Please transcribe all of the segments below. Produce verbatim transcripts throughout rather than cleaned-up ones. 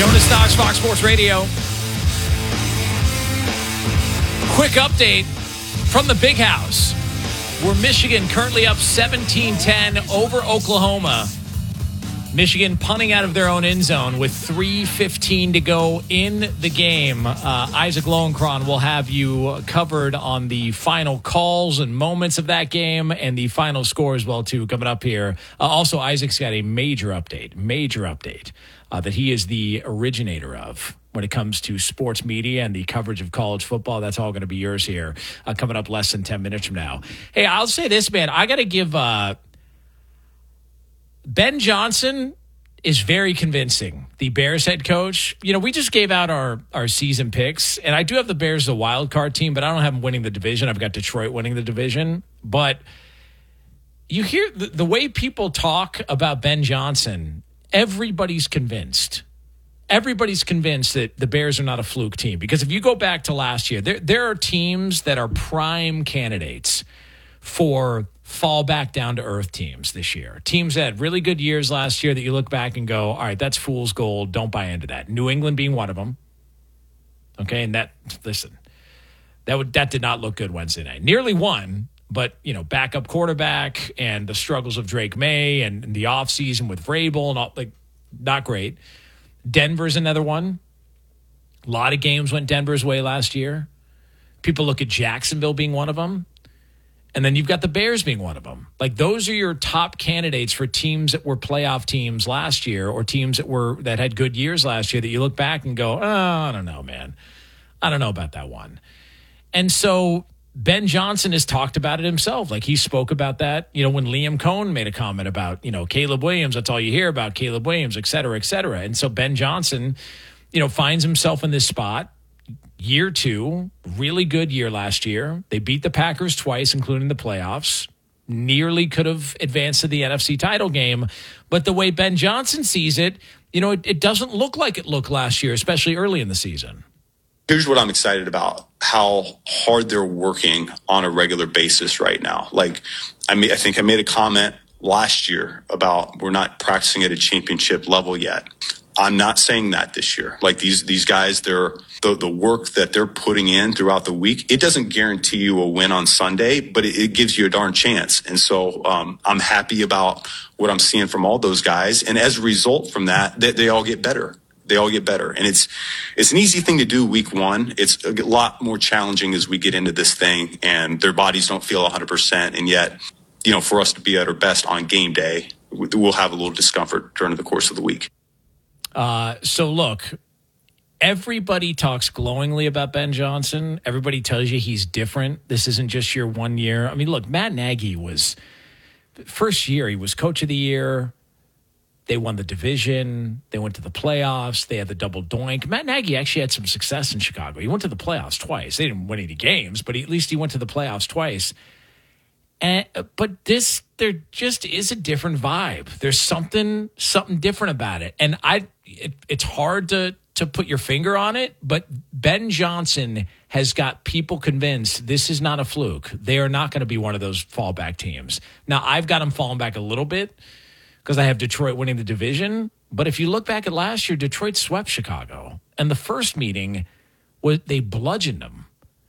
Jonas Knox, Fox Sports Radio. Quick update from the Big House, where Michigan currently up seventeen ten over Oklahoma. Michigan punting out of their own end zone with three fifteen to go in the game. Uh, Isaac Lowenkron will have you covered on the final calls and moments of that game and the final score as well, too, coming up here. Uh, also, Isaac's got a major update, major update uh, that he is the originator of when it comes to sports media and the coverage of college football. That's all going to be yours here uh, coming up less than ten minutes from now. Hey, I'll say this, man. I got to give uh, – Ben Johnson is very convincing, the Bears head coach. You know, we just gave out our, our season picks, and I do have the Bears as a wild card team, but I don't have them winning the division. I've got Detroit winning the division. But you hear the, the way people talk about Ben Johnson, everybody's convinced. Everybody's convinced that the Bears are not a fluke team. Because if you go back to last year, there, there are teams that are prime candidates for fall back down to earth teams this year. Teams that had really good years last year that you look back and go, all right, that's fool's gold. Don't buy into that. New England being one of them. Okay, and that, listen, that would that did not look good Wednesday night. Nearly won, but, you know, backup quarterback and the struggles of Drake May and, and the offseason with Vrabel and all, like, not great. Denver's another one. A lot of games went Denver's way last year. People look at Jacksonville being one of them. And then you've got the Bears being one of them. Like, those are your top candidates for teams that were playoff teams last year or teams that were that had good years last year that you look back and go, oh, I don't know, man. I don't know about that one. And so Ben Johnson has talked about it himself. Like, he spoke about that, you know, when Liam Cohn made a comment about, you know, Caleb Williams. That's all you hear about, Caleb Williams, et cetera, et cetera. And so Ben Johnson, you know, finds himself in this spot. Year two, really good year last year. They beat the Packers twice, including the playoffs. Nearly could have advanced to the N F C title game. But the way Ben Johnson sees it, you know, it, it doesn't look like it looked last year, especially early in the season. Here's what I'm excited about, how hard they're working on a regular basis right now. Like, I mean, I think I made a comment last year about we're not practicing at a championship level yet. I'm not saying that this year. Like, these these guys, they're the, the work that they're putting in throughout the week, it doesn't guarantee you a win on Sunday, but it, it gives you a darn chance. And so um, I'm happy about what I'm seeing from all those guys. And as a result from that, they, they all get better. They all get better. And it's it's an easy thing to do week one. It's a lot more challenging as we get into this thing and their bodies don't feel one hundred percent. And yet, you know, for us to be at our best on game day, we'll have a little discomfort during the course of the week. Uh, so look, everybody talks glowingly about Ben Johnson. Everybody tells you he's different. This isn't just your one year. I mean, look, Matt Nagy was first year. He was coach of the year. They won the division. They went to the playoffs. They had the double doink. Matt Nagy actually had some success in Chicago. He went to the playoffs twice. They didn't win any games, but at least he went to the playoffs twice. And, but this, there just is a different vibe. There's something, something different about it. And I, it, it's hard to, to put your finger on it, but Ben Johnson has got people convinced this is not a fluke. They are not going to be one of those fallback teams. Now, I've got them falling back a little bit because I have Detroit winning the division. But if you look back at last year, Detroit swept Chicago. And the first meeting, was they bludgeoned them.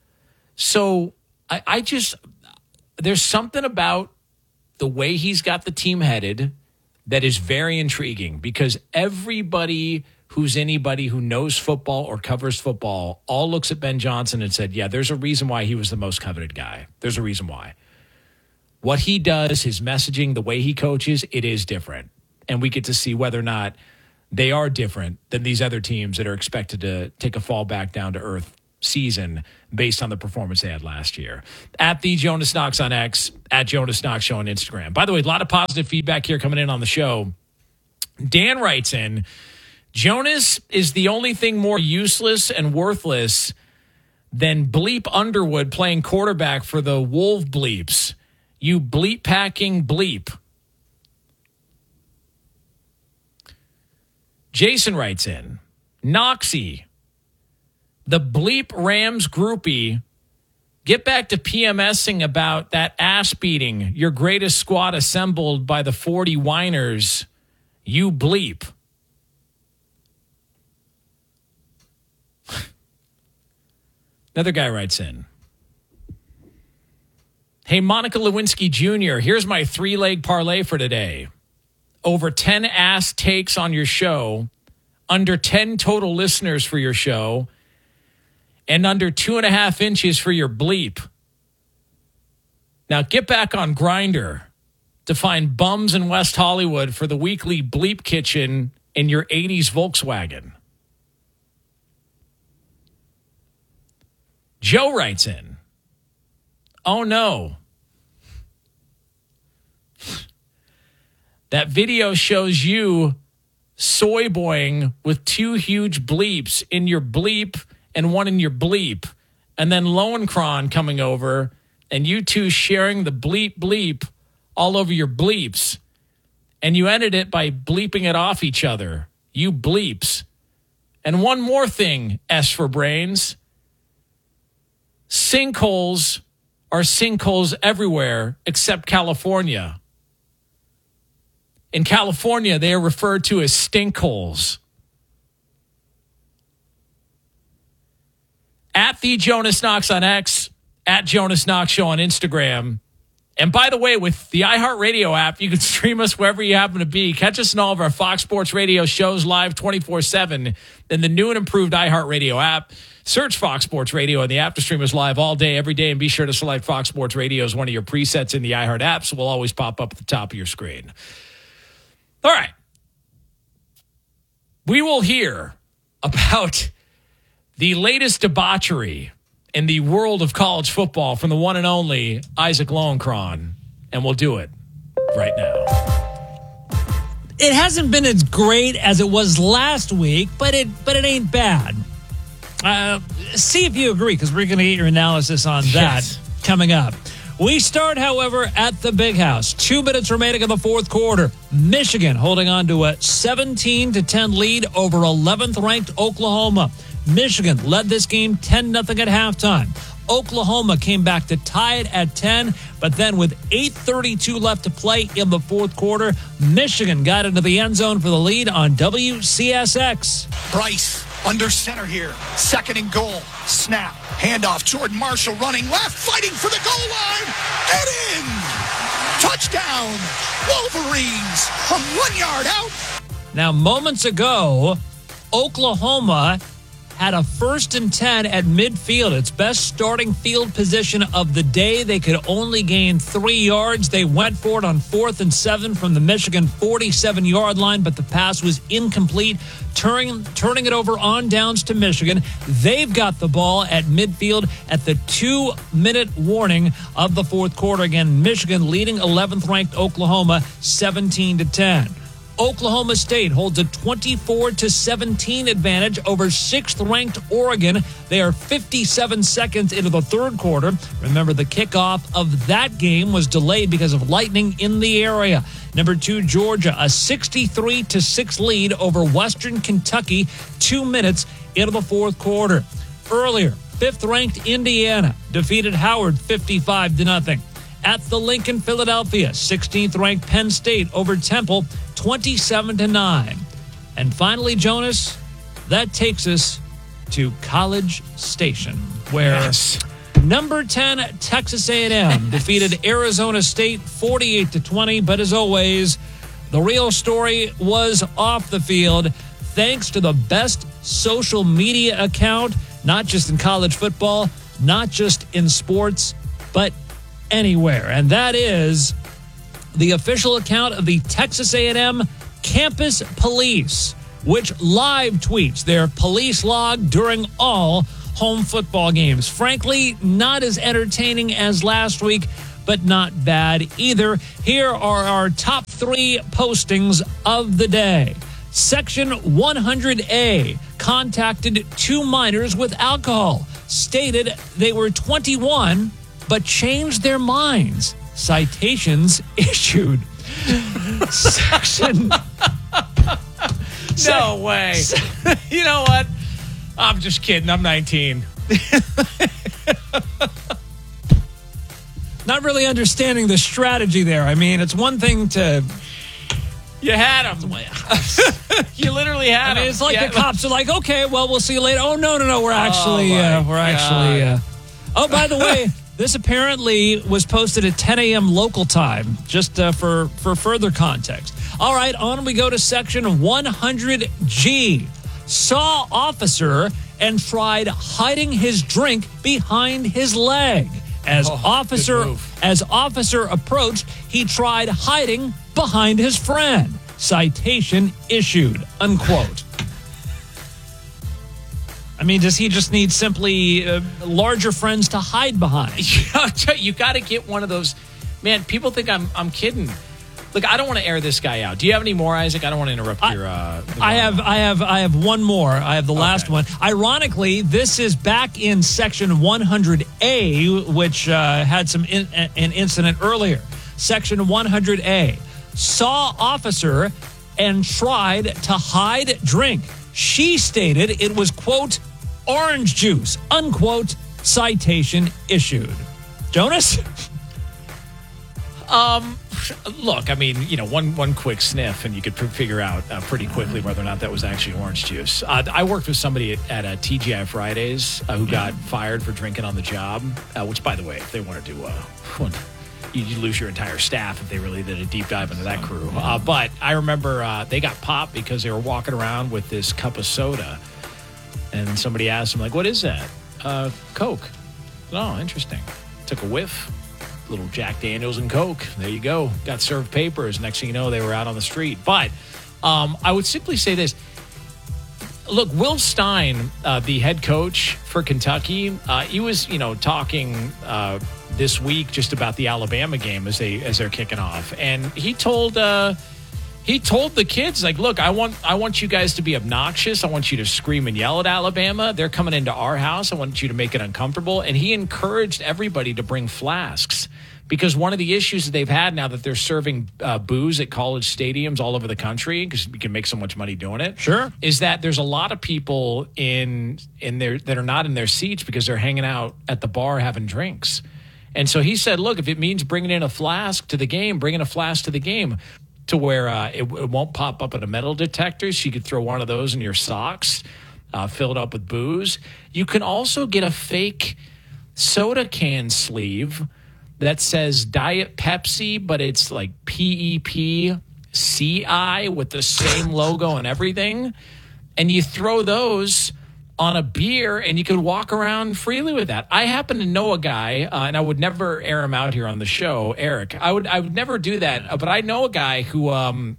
So I, I just... There's something about the way he's got the team headed that is very intriguing because everybody who's anybody who knows football or covers football all looks at Ben Johnson and said, yeah, there's a reason why he was the most coveted guy. There's a reason why. What he does, his messaging, the way he coaches, it is different. And we get to see whether or not they are different than these other teams that are expected to take a fall back down to earth season based on the performance they had last year. At the Jonas Knox on X, at Jonas Knox Show on Instagram. By the way, a lot of positive feedback here coming in on the show. Dan writes in, Jonas is the only thing more useless and worthless than Bleep Underwood playing quarterback for the Wolf Bleeps. You bleep packing bleep. Jason writes in, Noxie, the Bleep Rams groupie, get back to PMSing about that ass beating, your greatest squad assembled by the forty whiners. You bleep. Another guy writes in. Hey, Monica Lewinsky Junior, here's my three-leg parlay for today. Over ten ass takes on your show, under ten total listeners for your show, and under two and a half inches for your bleep. Now get back on Grindr to find bums in West Hollywood for the weekly bleep kitchen in your eighties Volkswagen. Joe writes in. Oh no. That video shows you soy boying with two huge bleeps in your bleep and one in your bleep. And then Lowenkron coming over and you two sharing the bleep bleep all over your bleeps. And you ended it by bleeping it off each other. You bleeps. And one more thing, S for brains. Sinkholes are sinkholes everywhere except California. In California, they are referred to as stinkholes. At the Jonas Knox on X, at Jonas Knox Show on Instagram. And by the way, with the iHeartRadio app, you can stream us wherever you happen to be. Catch us in all of our Fox Sports Radio shows live twenty-four seven in the new and improved iHeartRadio app. Search Fox Sports Radio and the app to stream us live all day, every day, and be sure to select Fox Sports Radio as one of your presets in the iHeart app, so we'll always pop up at the top of your screen. All right. We will hear about the latest debauchery in the world of college football from the one and only Isaac Lowenkron, and we'll do it right now. It hasn't been as great as it was last week, but it but it ain't bad. Uh, see if you agree, because we're going to get your analysis on that yes. coming up. We start, however, at the Big House. Two minutes remaining in the fourth quarter. Michigan holding on to a seventeen to ten lead over eleventh-ranked Oklahoma. Michigan led this game ten nothing at halftime. Oklahoma came back to tie it at ten, but then with eight thirty-two left to play in the fourth quarter, Michigan got into the end zone for the lead on W C S X. Bryce under center here. Second and goal. Snap. Handoff. Jordan Marshall running left, fighting for the goal line. And in. Touchdown. Wolverines from one yard out. Now, moments ago, Oklahoma had a first and ten at midfield, its best starting field position of the day. They could only gain three yards. They went for it on fourth and seven from the Michigan forty-seven-yard line, but the pass was incomplete, turning, turning it over on downs to Michigan. They've got the ball at midfield at the two-minute warning of the fourth quarter. Again, Michigan leading eleventh-ranked Oklahoma seventeen to ten. Oklahoma State holds a twenty-four to seventeen advantage over sixth-ranked Oregon. They are fifty-seven seconds into the third quarter. Remember, the kickoff of that game was delayed because of lightning in the area. Number two, Georgia, a sixty-three to six lead over Western Kentucky, two minutes into the fourth quarter. Earlier, fifth-ranked Indiana defeated Howard fifty-five to nothing. At the Lincoln, Philadelphia, sixteenth-ranked Penn State over Temple, twenty-seven to nine. And finally, Jonas, that takes us to College Station, where Yes. number ten Texas A and M defeated Arizona State forty-eight to twenty. But as always, the real story was off the field, thanks to the best social media account, not just in college football, not just in sports, but anywhere. And that is the official account of the Texas A and M Campus Police, which live tweets their police log during all home football games. Frankly, not as entertaining as last week, but not bad either. Here are our top three postings of the day. Section one hundred A contacted two minors with alcohol, stated they were twenty-one, but changed their minds. Citations issued. Section. No way. You know what? I'm just kidding. I'm nineteen. Not really understanding the strategy there. I mean, it's one thing to, You had him. You literally had I mean, him. it's like Yeah. the cops are like, okay, well, we'll see you later. Oh, no, no, no. We're actually, my uh, we're actually. Uh... Oh, by the way, this apparently was posted at ten a.m. local time, just uh, for, for further context. All right, on we go to section one hundred G. Saw officer and tried hiding his drink behind his leg. As Oh, officer good move. as officer approached, he tried hiding behind his friend. Citation issued, unquote. I mean, does he just need simply uh, larger friends to hide behind? You got to get one of those. Man, people think I'm I'm kidding. Look, I don't want to air this guy out. Do you have any more, Isaac? I don't want to interrupt I- your. Uh, I have, I have, I have one more. I have the last Okay. one. Ironically, this is back in section one hundred A, which uh, had some in, an incident earlier. Section one hundred A saw officer and tried to hide drink. She stated it was, quote, orange juice, unquote. Citation issued. Jonas? Um, look, I mean, you know, one one quick sniff, and you could pr- figure out uh, pretty quickly whether or not that was actually orange juice. Uh, I worked with somebody at, at uh, T G I Fridays uh, who got fired for drinking on the job. Uh, which, by the way, if they wanted to, uh, you you lose your entire staff if they really did a deep dive into that crew. Uh, but I remember uh, they got popped because they were walking around with this cup of soda, and somebody asked them, like, "What is that?" Uh, Coke. Oh, interesting. Took a whiff. Little Jack Daniels and Coke. There you go. Got served papers. Next thing you know, they were out on the street. But um, I would simply say this. Look, Will Stein, uh, the head coach for Kentucky, uh, he was, you know, talking uh, this week just about the Alabama game as they as they're kicking off, and he told uh, he told the kids, like, look, I want I want you guys to be obnoxious. I want you to scream and yell at Alabama. They're coming into our house. I want you to make it uncomfortable. And he encouraged everybody to bring flasks. Because one of the issues that they've had now that they're serving uh, booze at college stadiums all over the country, because you can make so much money doing it, Sure. is that there's a lot of people in in their that are not in their seats because they're hanging out at the bar having drinks. And so he said, look, if it means bringing in a flask to the game, bringing a flask to the game to where uh, it, it won't pop up at a metal detector. So you could throw one of those in your socks, uh, fill it up with booze. You can also get a fake soda can sleeve that says Diet Pepsi, but it's like P E P C I with the same logo and everything. And you throw those on a beer and you could walk around freely with that. I happen to know a guy, uh, and I would never air him out here on the show, Eric. I would I would never do that, uh, but I know a guy who um,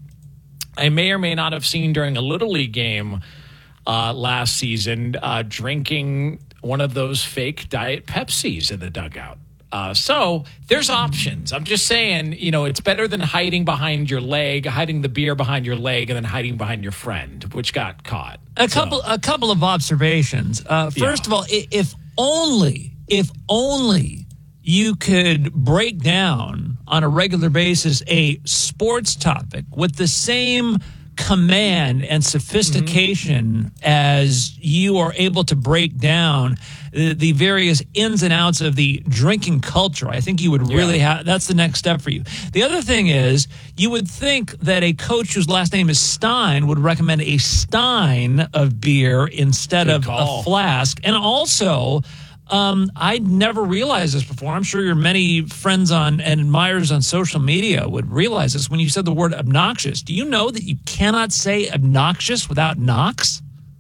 I may or may not have seen during a Little League game uh, last season uh, drinking one of those fake Diet Pepsis in the dugout. Uh, so there's options. I'm just saying, you know, it's better than hiding behind your leg, hiding the beer behind your leg, and then hiding behind your friend, which got caught. A So- couple, a couple of observations. Uh, first Yeah. of all, i- if only, if only you could break down on a regular basis a sports topic with the same command and sophistication Mm-hmm. as you are able to break down the, the various ins and outs of the drinking culture. I think you would really Yeah. have, that's the next step for you. The other thing is, you would think that a coach whose last name is Stein would recommend a Stein of beer instead Good of call. a flask. And also, um, I'd never realized this before. I'm sure your many friends on and admirers on social media would realize this when you said the word obnoxious. Do you know that you cannot say obnoxious without Knox?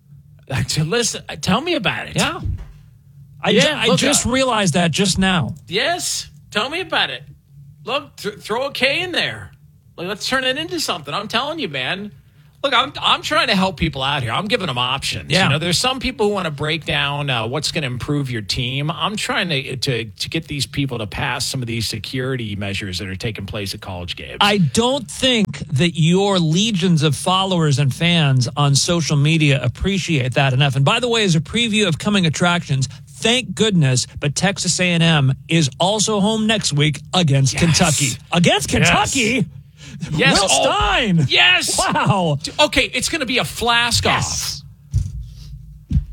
Listen, tell me about it. Yeah. I, Yeah, ju- I look, just uh, realized that just now. Yes. Tell me about it. Look, th- throw a K in there. Like, let's turn it into something. I'm telling you, man. Look, I'm I'm trying to help people out here. I'm giving them options. Yeah. You know, there's some people who want to break down uh, what's going to improve your team. I'm trying to, to to get these people to pass some of these security measures that are taking place at college games. I don't think that your legions of followers and fans on social media appreciate that enough. And by the way, as a preview of coming attractions, thank goodness, but Texas A and M is also home next week against Yes. Kentucky. Against Kentucky? Yes. Will Oh, Stein. yes. Wow. Okay, it's going to be a flask Yes. off.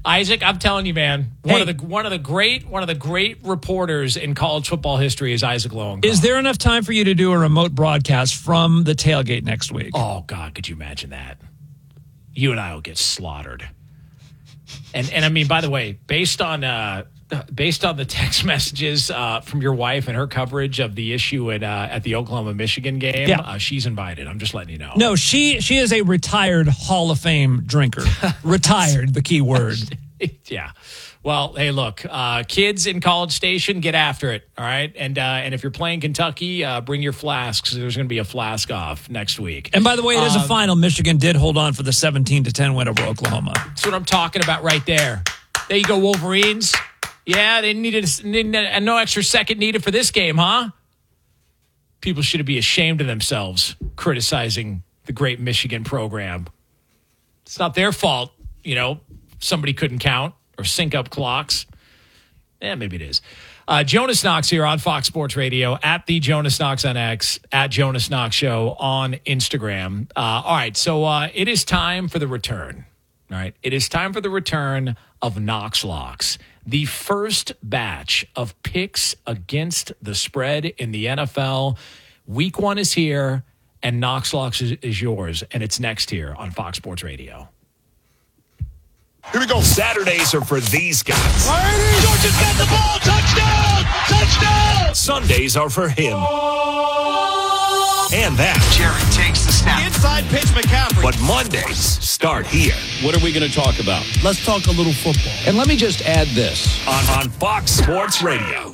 Isaac, I'm telling you, man, one Hey. of the one of the great one of the great reporters in college football history is Isaac Lowenkron. Is there enough time for you to do a remote broadcast from the tailgate next week? Oh God, could you imagine that? You and I will get slaughtered. And and I mean, by the way, based on uh, based on the text messages uh, from your wife and her coverage of the issue at uh, at the Oklahoma Michigan game, Yeah. uh, she's invited. I'm just letting you know. No, she she is a retired Hall of Fame drinker. Retired, the key word. Yeah. Well, hey, look, uh, kids in College Station, get after it, all right? And uh, and if you're playing Kentucky, uh, bring your flasks. There's going to be a flask off next week. And by the way, it is a Um, final. Michigan did hold on for the seventeen to ten win over Oklahoma. That's what I'm talking about right there. There you go, Wolverines. Yeah, they needed a, no extra second needed for this game, huh? People should be ashamed of themselves criticizing the great Michigan program. It's not their fault, you know, somebody couldn't count or sync up clocks. Yeah, maybe it is. Uh, Jonas Knox here on Fox Sports Radio, at the Jonas Knox on X, at Jonas Knox Show on Instagram. Uh, all right, so uh, it is time for the return. All right, it is time for the return of Knox Locks, the first batch of picks against the spread in the N F L. Week one is here, and Knox Locks is, is yours, and it's next here on Fox Sports Radio. Here we go. Saturdays are for these guys. Georgia's got the ball. Touchdown! Touchdown! Sundays are for him. And that. Jared takes the snap. Inside pitch, McCaffrey. But Mondays start here What are we going to talk about? Let's talk a little football. And let me just add this. on, on Fox Sports Radio.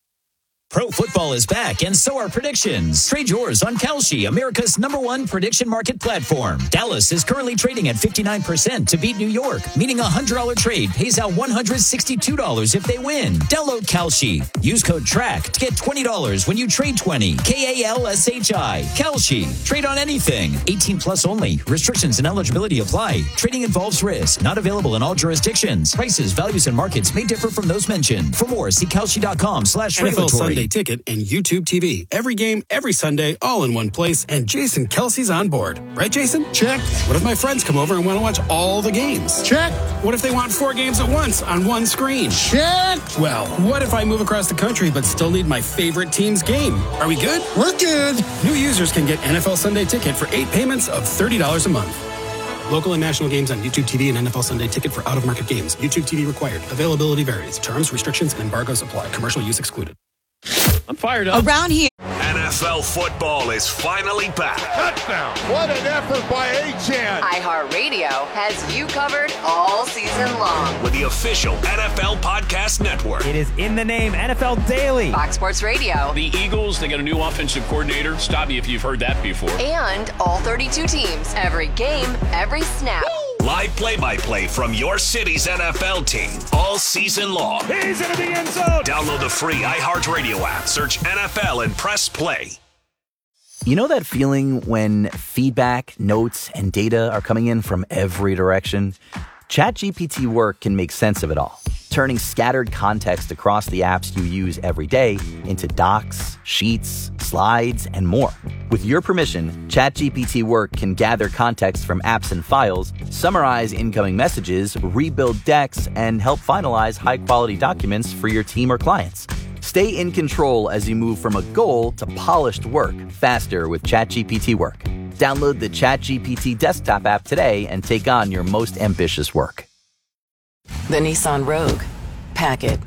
Pro football is back, and so are predictions. Trade yours on Kalshi, America's number one prediction market platform. Dallas is currently trading at fifty-nine percent to beat New York, meaning a one hundred dollars trade pays out one hundred sixty-two dollars if they win. Download Kalshi. Use code TRACK to get twenty dollars when you trade twenty. K A L S H I. Kalshi. Trade on anything. eighteen plus only. Restrictions and eligibility apply. Trading involves risk. Not available in all jurisdictions. Prices, values, and markets may differ from those mentioned. For more, see Kalshi.com slash N F L regulatory. Sunday Ticket and YouTube T V. Every game, every Sunday, all in one place. And Jason Kelsey's on board. Right, Jason? Check. What if my friends come over and want to watch all the games? Check. What if they want four games at once on one screen? Check. Well, what if I move across the country but still need my favorite team's game? Are we good? We're good. New users can get N F L Sunday Ticket for eight payments of thirty dollars a month. Local and national games on YouTube T V and N F L Sunday Ticket for out-of-market games. YouTube T V required. Availability varies. Terms, restrictions, and embargoes apply. Commercial use excluded. I'm fired up. Around here. N F L football is finally back. Touchdown. What an effort by Achane. iHeartRadio has you covered all season long. With the official N F L Podcast Network. It is in the name, N F L Daily. Fox Sports Radio. The Eagles, they got a new offensive coordinator. Stop me if you've heard that before. And all thirty-two teams. Every game, every snap. Live play-by-play from your city's N F L team all season long. He's into the end zone. Download the free iHeartRadio app. Search N F L and press play. You know that feeling when feedback, notes, and data are coming in from every direction? ChatGPT Work can make sense of it all, turning scattered context across the apps you use every day into docs, sheets, slides, and more. With your permission, ChatGPT Work can gather context from apps and files, summarize incoming messages, rebuild decks, and help finalize high-quality documents for your team or clients. Stay in control as you move from a goal to polished work faster with ChatGPT Work. Download the ChatGPT desktop app today and take on your most ambitious work. The Nissan Rogue. Pack it.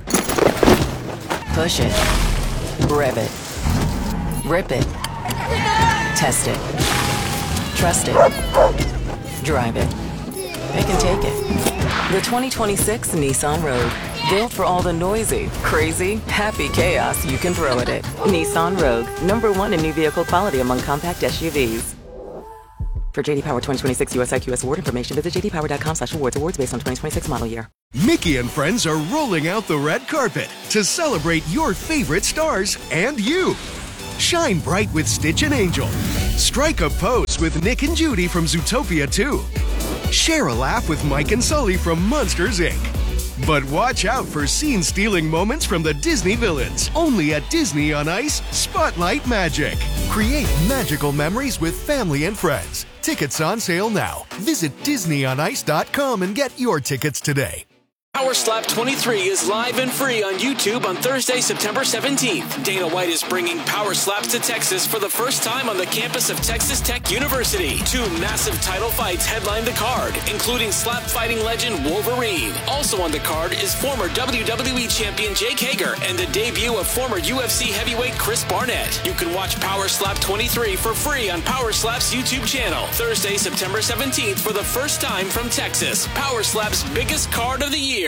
Push it. Rev it. Rip it. Test it. Trust it. Drive it. It can take it. The twenty twenty-six Nissan Rogue. Built for all the noisy, crazy, happy chaos you can throw at it. Nissan Rogue. Number one in new vehicle quality among compact S U Vs. For J D Power twenty twenty-six U S I Q S award information, visit j d power dot com slash awards. Awards based on twenty twenty-six model year. Mickey and friends are rolling out the red carpet to celebrate your favorite stars and you. Shine bright with Stitch and Angel. Strike a pose with Nick and Judy from Zootopia two. Share a laugh with Mike and Sully from Monsters, Incorporated. But watch out for scene-stealing moments from the Disney villains. Only at Disney on Ice, Spotlight Magic. Create magical memories with family and friends. Tickets on sale now. Visit disney on ice dot com and get your tickets today. Power Slap twenty-three is live and free on YouTube on Thursday, September seventeenth. Dana White is bringing Power Slaps to Texas for the first time on the campus of Texas Tech University. Two massive title fights headline the card, including slap fighting legend Wolverine. Also on the card is former W W E champion Jake Hager and the debut of former U F C heavyweight Chris Barnett. You can watch Power Slap twenty-three for free on Power Slap's YouTube channel. Thursday, September seventeenth for the first time from Texas. Power Slap's biggest card of the year.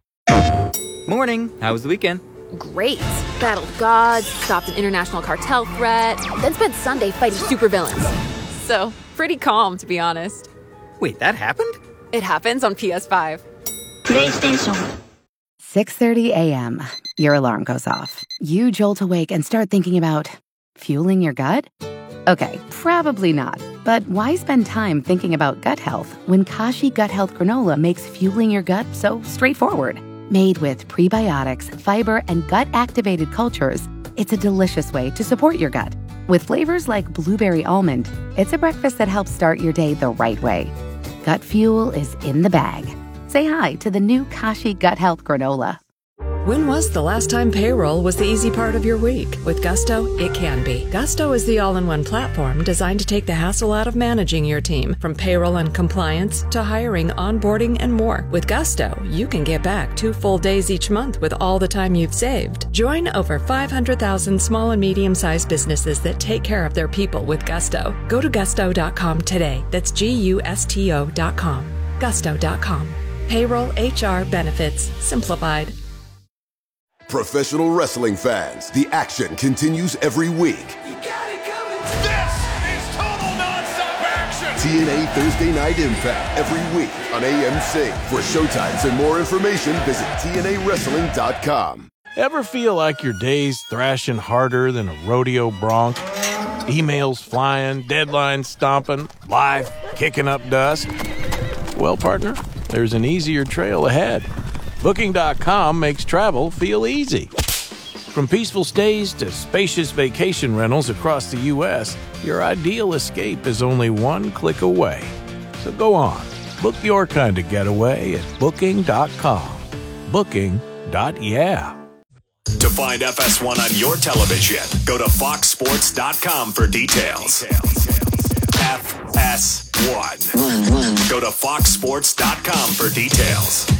Morning. How was the weekend? Great. Battled gods, stopped an international cartel threat, then spent Sunday fighting supervillains. So, pretty calm, to be honest. Wait, that happened? It happens on P S five. PlayStation. six thirty a.m. Your alarm goes off. You jolt awake and start thinking about fueling your gut? Okay, probably not. But why spend time thinking about gut health when Kashi Gut Health Granola makes fueling your gut so straightforward? Made with prebiotics, fiber, and gut-activated cultures, it's a delicious way to support your gut. With flavors like blueberry almond, it's a breakfast that helps start your day the right way. Gut fuel is in the bag. Say hi to the new Kashi Gut Health Granola. When was the last time payroll was the easy part of your week? With Gusto, it can be. Gusto is the all-in-one platform designed to take the hassle out of managing your team, from payroll and compliance to hiring, onboarding, and more. With Gusto, you can get back two full days each month with all the time you've saved. Join over five hundred thousand small and medium-sized businesses that take care of their people with Gusto. Go to gusto dot com today. That's G U S T O dot com. gusto dot com. Payroll, H R, benefits, simplified. Professional wrestling fans, the action continues every week. You got it coming. This is total nonstop action. T N A Thursday Night Impact every week on A M C. For showtimes and more information, visit T N A wrestling dot com. Ever feel like your day's thrashing harder than a rodeo bronc? Emails flying, deadlines stomping, life kicking up dust? Well, partner, there's an easier trail ahead. Booking dot com makes travel feel easy. From peaceful stays to spacious vacation rentals across the U S, your ideal escape is only one click away. So go on, book your kind of getaway at Booking dot com. Booking. Yeah. To find F S one on your television, go to fox sports dot com for details. F S one. Go to fox sports dot com for details.